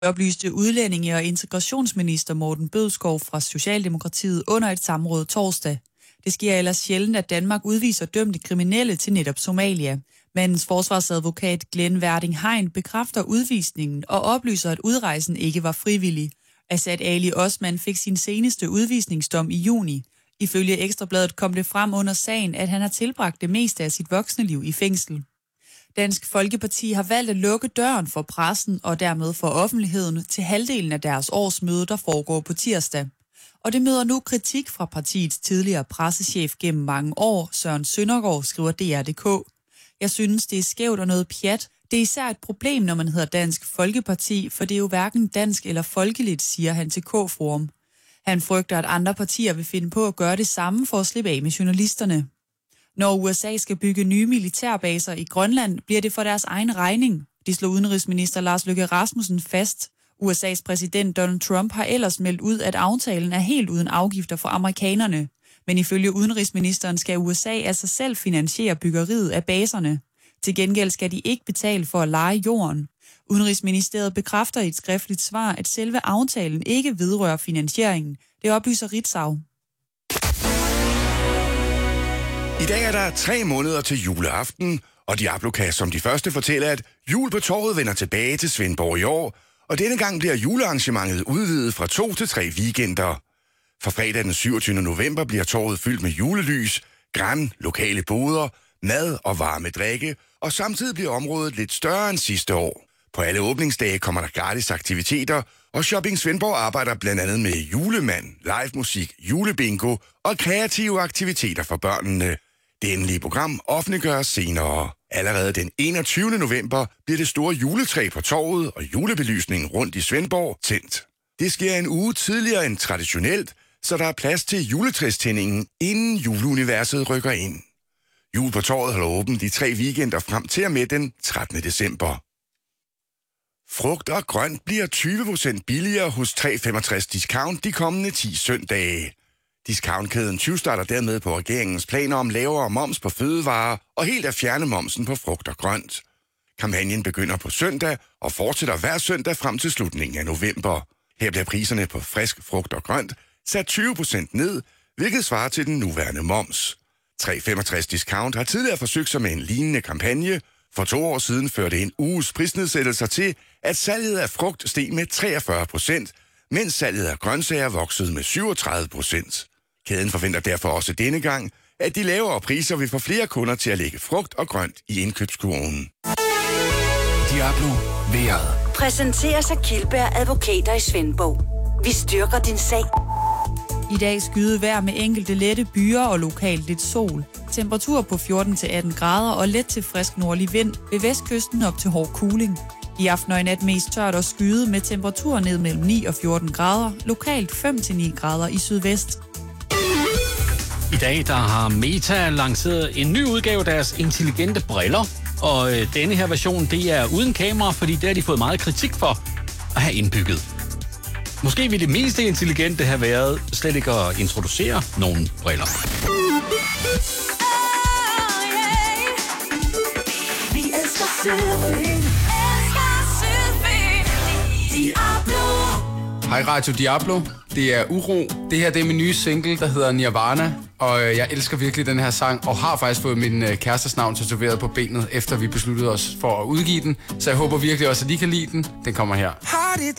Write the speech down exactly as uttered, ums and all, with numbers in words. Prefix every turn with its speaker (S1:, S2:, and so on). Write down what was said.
S1: Oplyste udlændinge- og integrationsminister Morten Bødskov fra Socialdemokratiet under et samråd torsdag. Det sker ellers sjældent, at Danmark udviser dømte kriminelle til netop Somalia. Mandens forsvarsadvokat Glenn Verding Hein bekræfter udvisningen og oplyser, at udrejsen ikke var frivillig. Asad Ali Osman fik sin seneste udvisningsdom i juni. Ifølge Ekstrabladet kom det frem under sagen, at han har tilbragt det meste af sit voksne liv i fængsel. Dansk Folkeparti har valgt at lukke døren for pressen og dermed for offentligheden til halvdelen af deres årsmøde, der foregår på tirsdag. Og det møder nu kritik fra partiets tidligere pressechef gennem mange år, Søren Søndergaard, skriver D R punktum d k. Jeg synes, det er skævt og noget pjat. Det er især et problem, når man hedder Dansk Folkeparti, for det er jo hverken dansk eller folkeligt, siger han til K-forum. Han frygter, at andre partier vil finde på at gøre det samme for at slippe af med journalisterne. Når U S A skal bygge nye militærbaser i Grønland, bliver det for deres egen regning. Det slog udenrigsminister Lars Løkke Rasmussen fast. U S A's præsident Donald Trump har ellers meldt ud, at aftalen er helt uden afgifter for amerikanerne. Men ifølge udenrigsministeren skal U S A altså selv finansiere byggeriet af baserne. Til gengæld skal de ikke betale for at leje jorden. Udenrigsministeriet bekræfter i et skriftligt svar, at selve aftalen ikke vedrører finansieringen. Det oplyser Ritzau.
S2: I dag er der tre måneder til juleaften, og Diablo kan som de første fortælle, at Jul på Torvet vender tilbage til Svendborg i år, og denne gang bliver julearrangementet udvidet fra to til tre weekender. Fra fredag den syvogtyvende november bliver torvet fyldt med julelys, gran, lokale boder, mad og varme drikke, og samtidig bliver området lidt større end sidste år. På alle åbningsdage kommer der gratis aktiviteter, og Shopping Svendborg arbejder blandt andet med julemand, live musik, julebingo og kreative aktiviteter for børnene. Det endelige program offentliggøres senere. Allerede den enogtyvende november bliver det store juletræ på torvet og julebelysningen rundt i Svendborg tændt. Det sker en uge tidligere end traditionelt, så der er plads til juletræstændingen, inden juleuniverset rykker ind. Jul på Torvet holder åbent de tre weekender frem til og med den trettende december. Frugt og grønt bliver tyve procent billigere hos tre femogtres Discount de kommende ti søndage. Discountkæden tyvstarter dermed på regeringens planer om lavere moms på fødevarer og helt at fjerne momsen på frugt og grønt. Kampagnen begynder på søndag og fortsætter hver søndag frem til slutningen af november. Her bliver priserne på frisk frugt og grønt sat tyve procent ned, hvilket svarer til den nuværende moms. tre femogtres Discount har tidligere forsøgt sig med en lignende kampagne. For to år siden førte en uges prisnedsættelser til, at salget af frugt steg med treogfyrre procent, mens salget af grøntsager voksede med syvogtredive procent. Kæden forventer derfor også denne gang, at de lavere priser vil få flere kunder til at lægge frugt og grønt i indkøbskurven.
S3: Diablo vejret.
S4: Præsenteres af Kildberg Advokater i Svendborg. Vi styrker din sag.
S1: I dag skyde vejr med enkelte lette byer og lokalt lidt sol. Temperatur på fjorten til atten grader og let til frisk nordlig vind. Ved vestkysten op til hård kuling. I aften og i nat mest tørt og skyde med temperaturer ned mellem ni og fjorten grader. Lokalt fem til ni grader i sydvest.
S5: I dag der har Meta lanceret en ny udgave af deres intelligente briller. Og øh, denne her version, det er uden kamera, fordi det har de fået meget kritik for at have indbygget. Måske ville det mest intelligente have været slet ikke at introducere nogle briller.
S6: Vi elsker surfing.
S7: Hej Radio Diablo, det er Uro. Det her det er min nye single, der hedder Nirvana. Og jeg elsker virkelig den her sang, og har faktisk fået min kærestes navn tatoveret på benet, efter vi besluttede os for at udgive den. Så jeg håber virkelig også, at I kan lide den. Den kommer her.
S6: Har dit